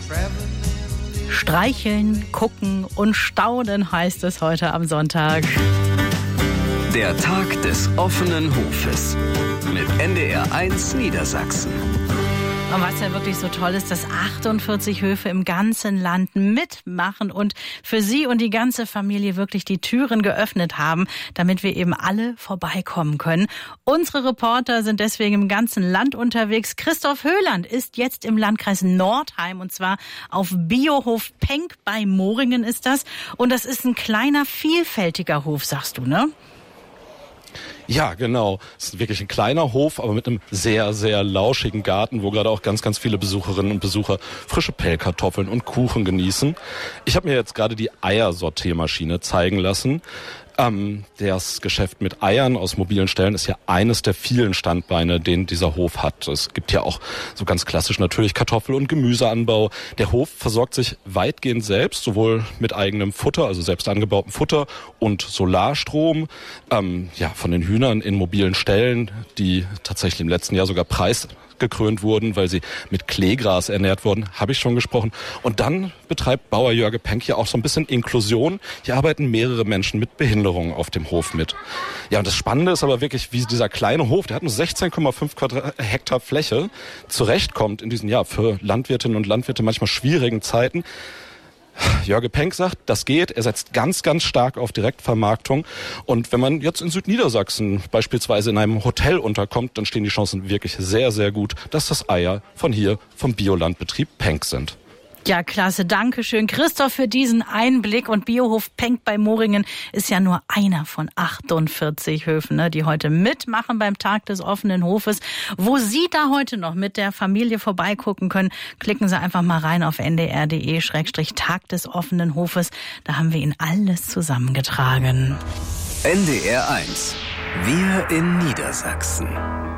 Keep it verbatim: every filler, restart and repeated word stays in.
Streicheln, gucken und staunen heißt es heute am Sonntag. Der Tag des offenen Hofes mit N D R eins Niedersachsen. Und was ja wirklich so toll ist, dass achtundvierzig Höfe im ganzen Land mitmachen und für Sie und die ganze Familie wirklich die Türen geöffnet haben, damit wir eben alle vorbeikommen können. Unsere Reporter sind deswegen im ganzen Land unterwegs. Christoph Höhland ist jetzt im Landkreis Nordheim und zwar auf Biohof Penk bei Moringen ist das. Und das ist ein kleiner, vielfältiger Hof, sagst du, ne? Ja, genau. Es ist wirklich ein kleiner Hof, aber mit einem sehr, sehr lauschigen Garten, wo gerade auch ganz, ganz viele Besucherinnen und Besucher frische Pellkartoffeln und Kuchen genießen. Ich habe mir jetzt gerade die Eiersortiermaschine zeigen lassen. Ähm, das Geschäft mit Eiern aus mobilen Ställen ist ja eines der vielen Standbeine, den dieser Hof hat. Es gibt ja auch so ganz klassisch natürlich Kartoffel- und Gemüseanbau. Der Hof versorgt sich weitgehend selbst, sowohl mit eigenem Futter, also selbst angebautem Futter und Solarstrom, ähm, ja, von den Hühnern in mobilen Ställen, die tatsächlich im letzten Jahr sogar preisgekrönt wurden, weil sie mit Kleegras ernährt wurden, habe ich schon gesprochen. Und dann betreibt Bauer Jörge Penk hier auch so ein bisschen Inklusion. Hier arbeiten mehrere Menschen mit Behinderung auf dem Hof mit. Ja, und das Spannende ist aber wirklich, wie dieser kleine Hof, der hat nur sechzehn Komma fünf Hektar Fläche, zurechtkommt in diesen, ja, für Landwirtinnen und Landwirte manchmal schwierigen Zeiten. Jörge Penk sagt, das geht. Er setzt ganz, ganz stark auf Direktvermarktung. Und wenn man jetzt in Südniedersachsen beispielsweise in einem Hotel unterkommt, dann stehen die Chancen wirklich sehr, sehr gut, dass das Eier von hier, vom Biolandbetrieb Penk sind. Ja, klasse. Dankeschön, Christoph, für diesen Einblick. Und Biohof Penk bei Moringen ist ja nur einer von achtundvierzig Höfen, ne, die heute mitmachen beim Tag des offenen Hofes. Wo Sie da heute noch mit der Familie vorbeigucken können, klicken Sie einfach mal rein auf n d r punkt d e Schrägstrich Tag des offenen Hofes. Da haben wir Ihnen alles zusammengetragen. N D R eins. Wir in Niedersachsen.